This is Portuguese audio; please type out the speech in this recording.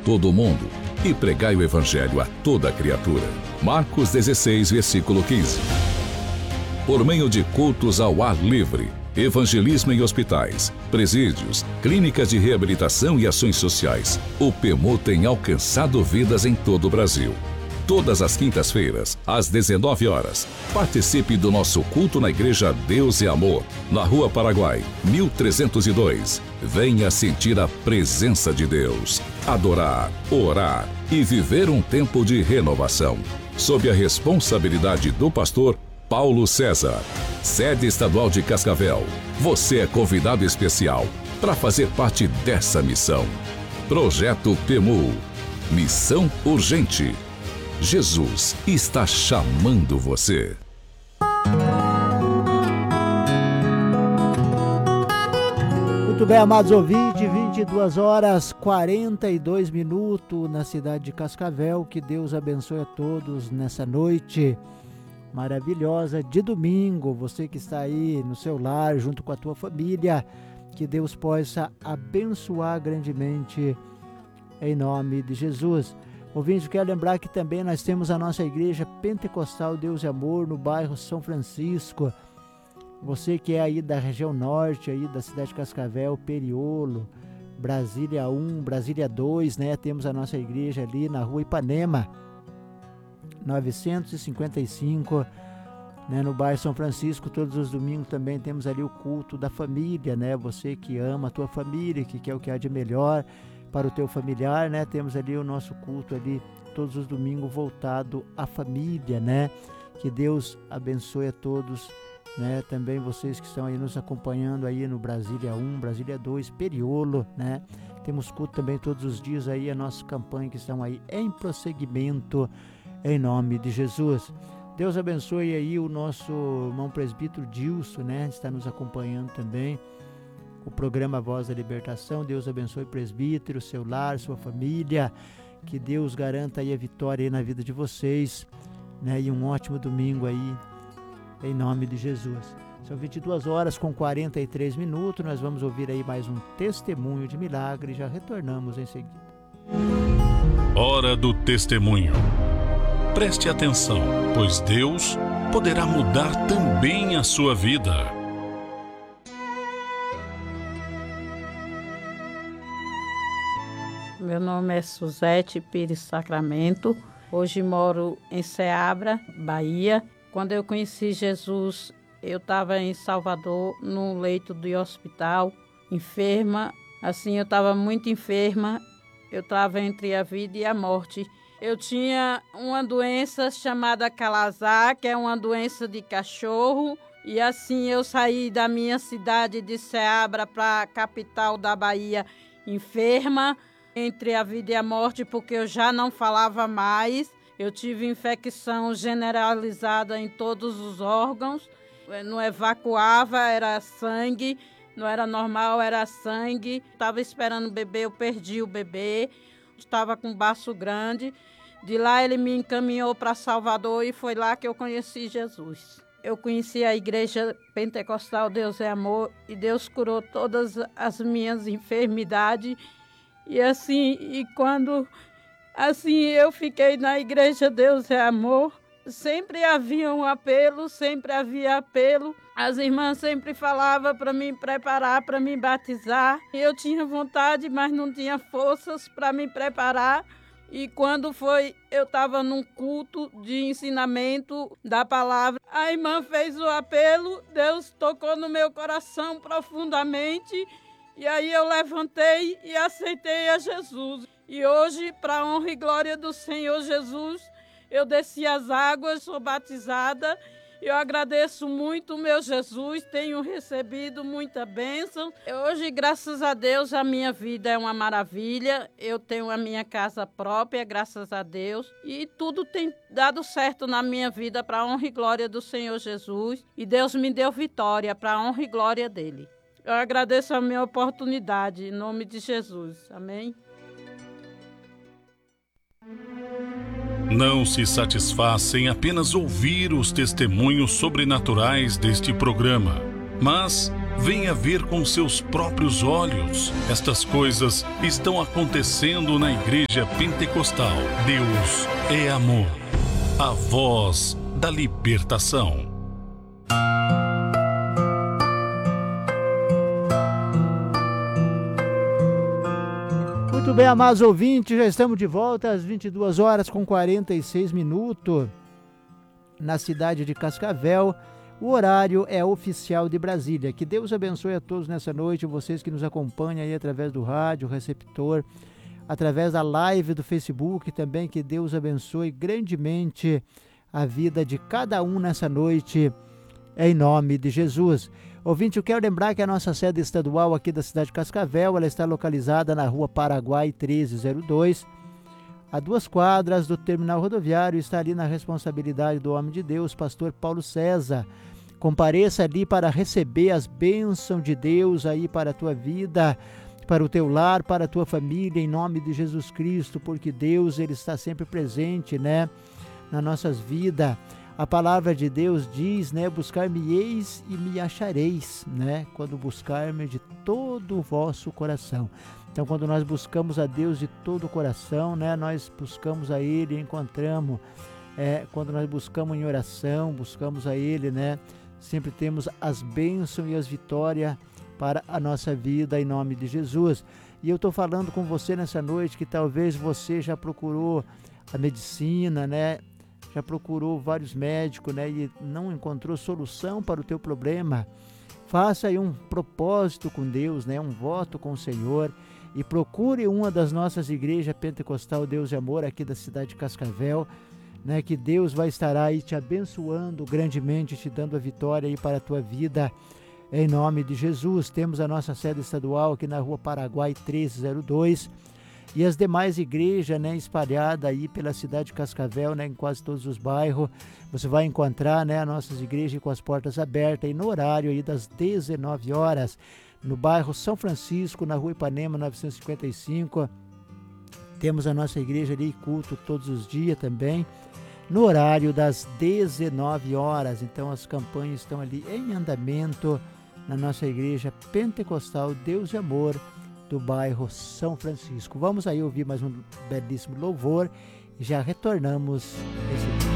todo o mundo e pregai o evangelho a toda criatura. Marcos 16, versículo 15. Por meio de cultos ao ar livre, evangelismo em hospitais, presídios, clínicas de reabilitação e ações sociais, o PEMU tem alcançado vidas em todo o Brasil. Todas as quintas-feiras, às 19 horas, participe do nosso culto na Igreja Deus e Amor, na Rua Paraguai, 1302. Venha sentir a presença de Deus, adorar, orar e viver um tempo de renovação. Sob a responsabilidade do pastor Paulo César, sede estadual de Cascavel. Você é convidado especial para fazer parte dessa missão. Projeto PEMU. Missão urgente. Jesus está chamando você. Muito bem, amados ouvintes, 22 horas 42 minutos na cidade de Cascavel. Que Deus abençoe a todos nessa noite maravilhosa de domingo. Você que está aí no seu lar, junto com a tua família, que Deus possa abençoar grandemente em nome de Jesus. Ouvintes, quero lembrar que também nós temos a nossa igreja Pentecostal Deus e Amor no bairro São Francisco. Você que é aí da região norte, aí da cidade de Cascavel, Periolo, Brasília 1, Brasília 2, né? Temos a nossa igreja ali na rua Ipanema, 955, né? No bairro São Francisco. Todos os domingos também temos ali o culto da família, né? Você que ama a tua família, que quer o que há de melhor para o teu familiar, né? Temos ali o nosso culto ali todos os domingos voltado à família, né? Que Deus abençoe a todos, né? Também vocês que estão aí nos acompanhando aí no Brasília 1, Brasília 2, Periolo, né? Temos culto também todos os dias aí, a nossa campanha que estão aí em prosseguimento em nome de Jesus. Deus abençoe aí o nosso irmão presbítero Dilson, né? Está nos acompanhando também. O programa Voz da Libertação. Deus abençoe o presbítero, seu lar, sua família. Que Deus garanta aí a vitória aí na vida de vocês, né? E um ótimo domingo aí, em nome de Jesus. São 22 horas com 43 minutos. Nós vamos ouvir aí mais um testemunho de milagre. Já retornamos em seguida. Hora do testemunho. Preste atenção, pois Deus poderá mudar também a sua vida. Meu nome é Suzete Pires Sacramento. Hoje moro em Ceabra, Bahia. Quando eu conheci Jesus, eu estava em Salvador, num leito de hospital, enferma. Assim, eu estava muito enferma. Eu estava entre a vida e a morte. Eu tinha uma doença chamada calazar, que é uma doença de cachorro. E assim, eu saí da minha cidade de Ceabra para a capital da Bahia, enferma, entre a vida e a morte, porque eu já não falava mais. Eu tive infecção generalizada em todos os órgãos. Não evacuava, era sangue. Não era normal, era sangue. Estava esperando o bebê, eu perdi o bebê. Estava com um baço grande. De lá ele me encaminhou para Salvador e foi lá que eu conheci Jesus. Eu conheci a igreja Pentecostal Deus é Amor e Deus curou todas as minhas enfermidades. E assim, quando assim eu fiquei na igreja Deus é Amor, sempre havia um apelo, sempre havia apelo. As irmãs sempre falavam para me preparar, para me batizar. Eu tinha vontade, mas não tinha forças para me preparar. E quando foi, eu estava num culto de ensinamento da palavra. A irmã fez o apelo, Deus tocou no meu coração profundamente. E aí eu levantei e aceitei a Jesus. E hoje, para a honra e glória do Senhor Jesus, eu desci as águas, sou batizada. Eu agradeço muito o meu Jesus, tenho recebido muita bênção. Hoje, graças a Deus, a minha vida é uma maravilha. Eu tenho a minha casa própria, graças a Deus. E tudo tem dado certo na minha vida para a honra e glória do Senhor Jesus. E Deus me deu vitória para a honra e glória dele. Eu agradeço a minha oportunidade, em nome de Jesus. Amém? Não se satisfaça em apenas ouvir os testemunhos sobrenaturais deste programa, mas Venha ver com seus próprios olhos. Estas coisas estão acontecendo na Igreja Pentecostal. Deus é amor. A voz da libertação. Muito bem, amados ouvintes, já estamos de volta às 22 horas com 46 minutos na cidade de Cascavel. O horário é oficial de Brasília. Que Deus abençoe a todos nessa noite, vocês que nos acompanham aí através do rádio, receptor, através da live do Facebook também. Que Deus abençoe grandemente a vida de cada um nessa noite, em nome de Jesus. Ouvinte, eu quero lembrar que a nossa sede estadual aqui da cidade de Cascavel, ela está localizada na Rua Paraguai 1302, a 2 quadras do terminal rodoviário. Está ali na responsabilidade do homem de Deus, pastor Paulo César. Compareça ali para receber as bênçãos de Deus aí para a tua vida, para o teu lar, para a tua família, em nome de Jesus Cristo, porque Deus, ele está sempre presente, né, nas nossas vidas. A palavra de Deus diz, né, buscar-me-eis e me achareis, né, quando buscar-me de todo o vosso coração. Então, quando nós buscamos a Deus de todo o coração, né, nós buscamos a Ele e encontramos. Quando nós buscamos em oração, buscamos a Ele, né, sempre temos as bênçãos e as vitórias para a nossa vida, em nome de Jesus. E eu estou falando com você nessa noite que talvez você já procurou a medicina, né, já procurou vários médicos, né, e não encontrou solução para o teu problema. Faça aí um propósito com Deus, né, um voto com o Senhor, e procure uma das nossas igrejas pentecostal Deus e Amor aqui da cidade de Cascavel, né, que Deus vai estar aí te abençoando grandemente, te dando a vitória aí para a tua vida, em nome de Jesus. Temos a nossa sede estadual aqui na Rua Paraguai 1302, e as demais igrejas, né, espalhadas aí pela cidade de Cascavel, né, em quase todos os bairros. Você vai encontrar, né, as nossas igrejas com as portas abertas, e no horário aí das 19 horas, no bairro São Francisco, na Rua Ipanema 955. Temos a nossa igreja ali, culto todos os dias também, no horário das 19 horas. Então as campanhas estão ali em andamento na nossa igreja pentecostal Deus e Amor, do bairro São Francisco. Vamos aí ouvir mais um belíssimo louvor e já retornamos.